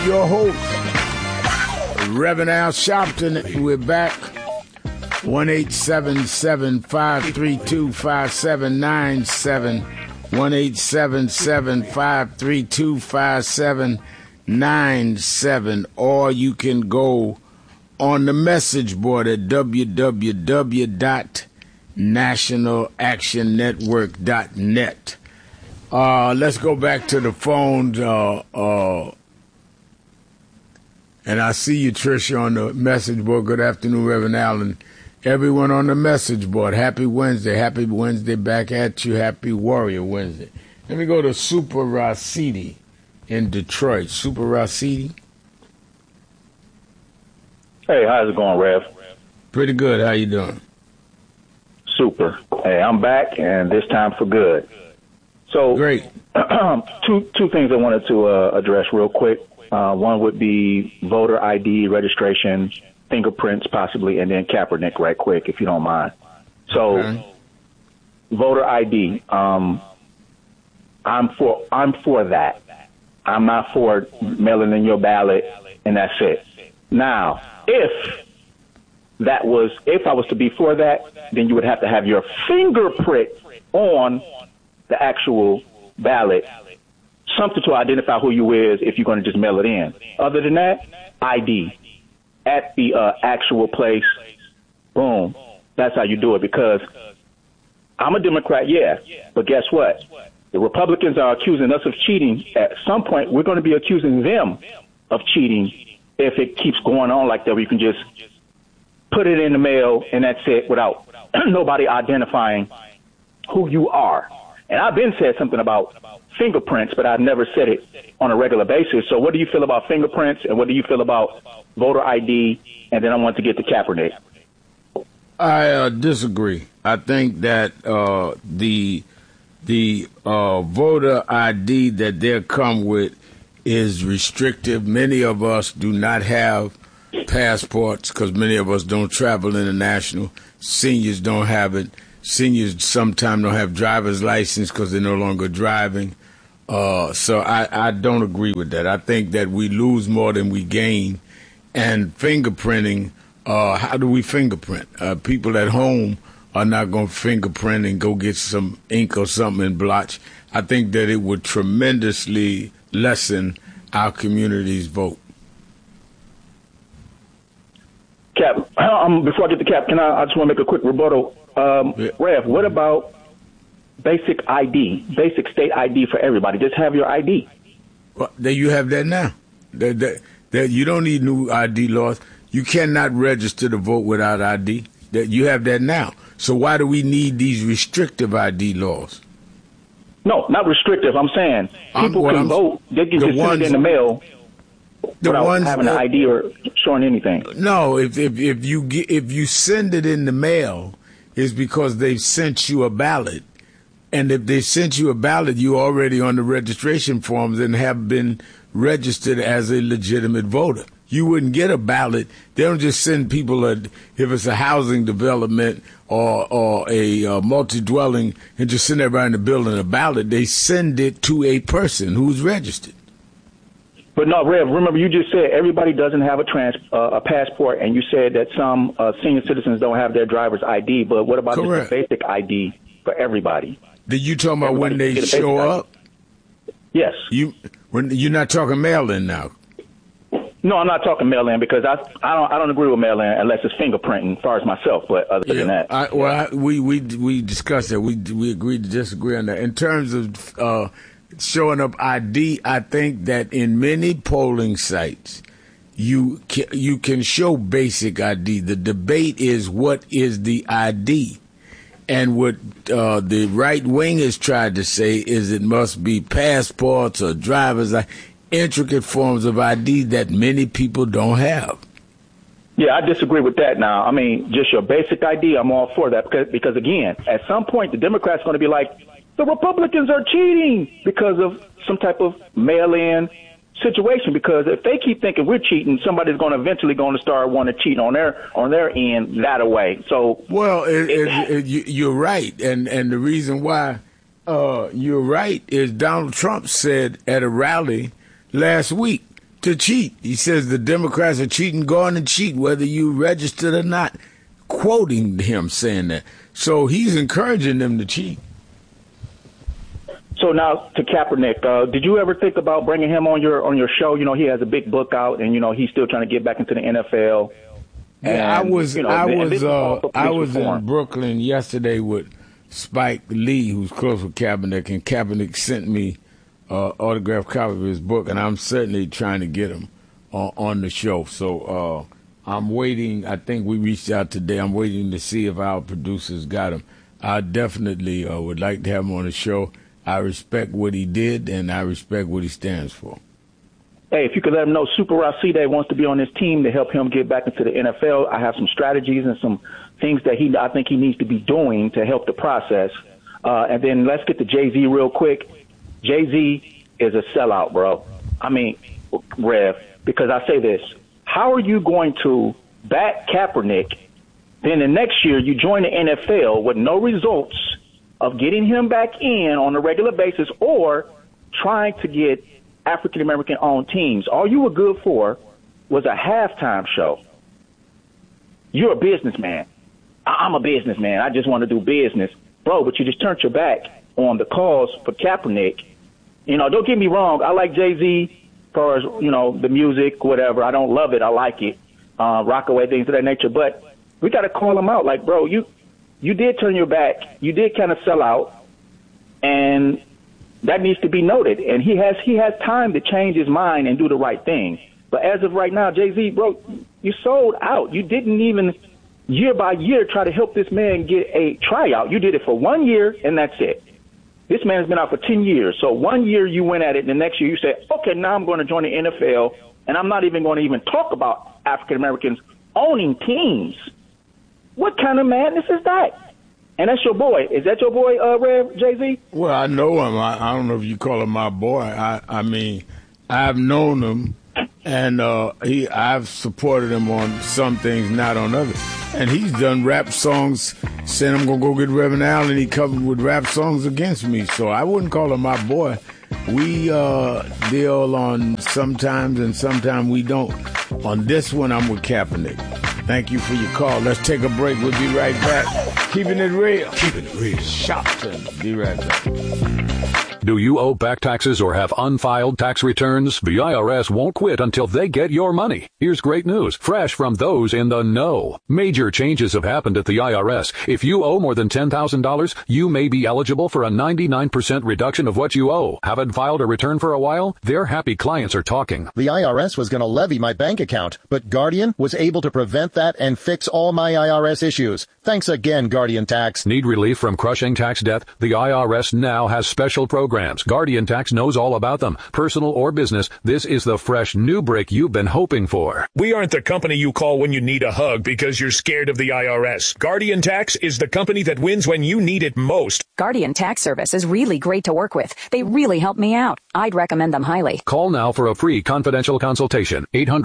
your host, Reverend Al Sharpton. We're back. 1-877-532-5797. 1-877-532-5797. Or you can go on the message board at www.nationalactionnetwork.net. Let's go back to the phones. And I see you, Tricia, on the message board. Good afternoon, Reverend Allen. Everyone on the message board, happy Wednesday. Happy Wednesday back at you. Happy Warrior Wednesday. Let me go to Super Rasidi in Detroit. Super Rasidi. Hey, how's it going, Rev? Pretty good. How you doing? Super. Hey, I'm back, and this time for good. So, great. Two things I wanted to address real quick. One would be voter ID registration, fingerprints possibly, and then Kaepernick right quick, if you don't mind. So, okay. Voter ID. I'm for that. I'm not for mailing in your ballot, and that's it. Now, if I was to be for that, then you would have to have your fingerprint on the actual ballot, something to identify who you is if you're going to just mail it in. Other than that, ID at the actual place. Boom. That's how you do it, because I'm a Democrat, yeah, but guess what? The Republicans are accusing us of cheating. At some point, we're going to be accusing them of cheating if it keeps going on like that, where you can just put it in the mail and that's it without nobody identifying who you are. And I've been said something about fingerprints, but I've never said it on a regular basis. So what do you feel about fingerprints, and what do you feel about voter ID? And then I want to get to Kaepernick. I disagree. I think that the voter ID that they'll come with is restrictive. Many of us do not have passports because many of us don't travel international. Seniors don't have it. Seniors sometimes don't have driver's license because they're no longer driving. So I don't agree with that. I think that we lose more than we gain. And fingerprinting, how do we fingerprint? People at home are not going to fingerprint and go get some ink or something and blotch. I think that it would tremendously lessen our community's vote. Cap, before I get to Cap, I just want to make a quick rebuttal. Rev, what about basic ID, basic state ID for everybody? Just have your ID. Well, you have that now. You don't need new ID laws. You cannot register to vote without ID. You have that now. So why do we need these restrictive ID laws? No, not restrictive. I'm saying people can vote. They can just send it in the mail without having an ID or showing anything. No, if you send it in the mail, it's because they've sent you a ballot. And if they sent you a ballot, you're already on the registration forms and have been registered as a legitimate voter. You wouldn't get a ballot. They don't just send people, if it's a housing development or a multi-dwelling, and just send everybody in the building a ballot. They send it to a person who's registered. But no, Rev, remember you just said everybody doesn't have a passport, and you said that some senior citizens don't have their driver's ID. But what about just a basic ID for everybody? Did you talking about when they show up? Yes. You're not talking mail-in now. No, I'm not talking mail-in because I don't agree with mail-in unless it's fingerprinting, as far as myself. But other than that, we discussed that. We agreed to disagree on that. In terms of showing up ID, I think that in many polling sites, you can show basic ID. The debate is what is the ID. And what the right wing has tried to say is it must be passports or driver's intricate forms of ID that many people don't have. Yeah, I disagree with that now. I mean, just your basic ID, I'm all for that because again, at some point, the Democrats are going to be like, the Republicans are cheating because of some type of mail-in situation, because if they keep thinking we're cheating, somebody's going to eventually start wanting to cheat on their end that way. So, well, you're right, and the reason why you're right is Donald Trump said at a rally last week to cheat. He says the Democrats are cheating, going to cheat, whether you registered or not, quoting him saying that. So he's encouraging them to cheat. So now to Kaepernick, did you ever think about bringing him on your show? You know, he has a big book out, and you know he's still trying to get back into the NFL. Yeah, and, I was in Brooklyn yesterday with Spike Lee, who's close with Kaepernick, and Kaepernick sent me autographed copy of his book, and I'm certainly trying to get him on the show. So I'm waiting. I think we reached out today. I'm waiting to see if our producers got him. I definitely would like to have him on the show. I respect what he did, and I respect what he stands for. Hey, if you could let him know, Super Rashide wants to be on this team to help him get back into the NFL. I have some strategies and some things that I think he needs to be doing to help the process. And then let's get to Jay-Z real quick. Jay-Z is a sellout, bro. I mean, Rev, because I say this. How are you going to back Kaepernick, then the next year you join the NFL with no results of getting him back in on a regular basis or trying to get African-American owned teams? All you were good for was a halftime show. You're a businessman. I'm a businessman. I just want to do business. Bro, but you just turned your back on the cause for Kaepernick. You know, don't get me wrong. I like Jay-Z as far as, you know, the music, whatever. I don't love it. I like it. Rockaway, things of that nature. But we got to call him out. Like, bro, you did turn your back. You did kind of sell out, and that needs to be noted. And he has time to change his mind and do the right thing. But as of right now, Jay-Z, bro, you sold out. You didn't even year by year try to help this man get a tryout. You did it for 1 year, and that's it. This man has been out for 10 years. So 1 year you went at it, and the next year you said, okay, now I'm going to join the NFL, and I'm not even going to even talk about African Americans owning teams. What kind of madness is that? And that's your boy. Is that your boy, Rev, Jay-Z? Well, I know him. I don't know if you call him my boy. I mean, I've known him, and I've supported him on some things, not on others. And he's done rap songs saying I'm going to go get Reverend Allen. He covered with rap songs against me. So I wouldn't call him my boy. We deal on sometimes, and sometimes we don't. On this one, I'm with Kaepernick. Thank you for your call. Let's take a break. We'll be right back. Keeping it real. Keeping it real. Shopton. Be right back. Do you owe back taxes or have unfiled tax returns? The IRS won't quit until they get your money. Here's great news, fresh from those in the know. Major changes have happened at the IRS. If you owe more than $10,000, you may be eligible for a 99% reduction of what you owe. Haven't filed a return for a while? Their happy clients are talking. The IRS was going to levy my bank account, but Guardian was able to prevent that and fix all my IRS issues. Thanks again, Guardian Tax. Need relief from crushing tax debt? The IRS now has special programs. Guardian Tax knows all about them. Personal or business, this is the fresh new break you've been hoping for. We aren't the company you call when you need a hug because you're scared of the IRS. Guardian Tax is the company that wins when you need it most. Guardian Tax Service is really great to work with. They really help me out. I'd recommend them highly. Call now for a free confidential consultation.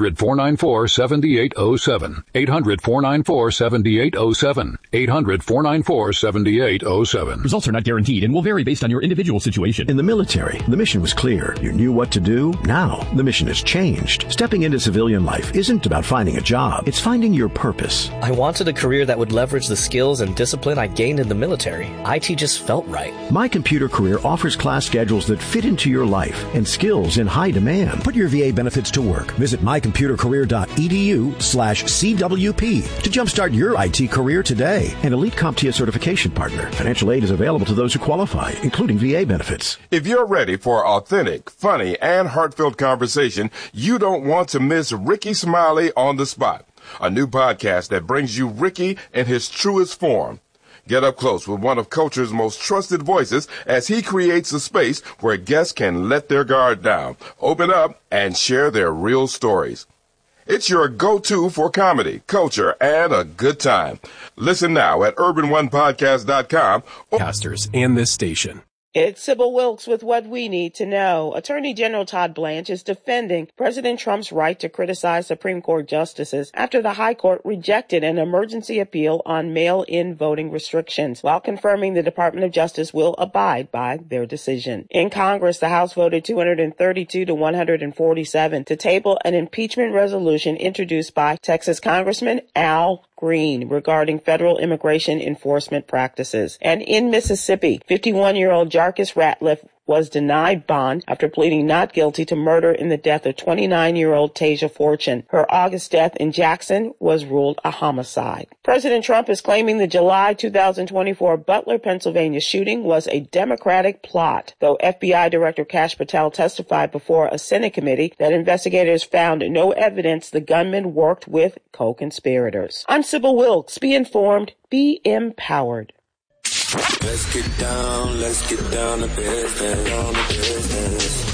800-494-7807. 800-494-7807. 800-494-7807. Results are not guaranteed and will vary based on your individual situation. In the military, the mission was clear. You knew what to do. Now, the mission has changed. Stepping into civilian life isn't about finding a job. It's finding your purpose. I wanted a career that would leverage the skills and discipline I gained in the military. IT just felt right. My Computer Career offers class schedules that fit into your life and skills in high demand. Put your VA benefits to work. Visit mycomputercareer.edu/CWP to jumpstart your IT career today. An elite CompTIA certification partner. Financial aid is available to those who qualify, including VA benefits. If you're ready for authentic, funny, and heartfelt conversation, you don't want to miss Ricky Smiley on the Spot, a new podcast that brings you Ricky in his truest form. Get up close with one of culture's most trusted voices as he creates a space where guests can let their guard down, open up, and share their real stories. It's your go-to for comedy, culture, and a good time. Listen now at urban1podcast.com. Podcasters and this station. It's Sybil Wilkes with what we need to know. Attorney General Todd Blanche is defending President Trump's right to criticize Supreme Court justices after the High Court rejected an emergency appeal on mail-in voting restrictions, while confirming the Department of Justice will abide by their decision. In Congress, the House voted 232 to 147 to table an impeachment resolution introduced by Texas Congressman Al Green regarding federal immigration enforcement practices. And in Mississippi, 51-year-old Jarkis Ratliff was denied bond after pleading not guilty to murder in the death of 29-year-old Tasia Fortune. Her August death in Jackson was ruled a homicide. President Trump is claiming the July 2024 Butler, Pennsylvania shooting was a Democratic plot, though FBI Director Kash Patel testified before a Senate committee that investigators found no evidence the gunman worked with co-conspirators. I'm Sybil Wilkes. Be informed, be empowered. Let's get down to business.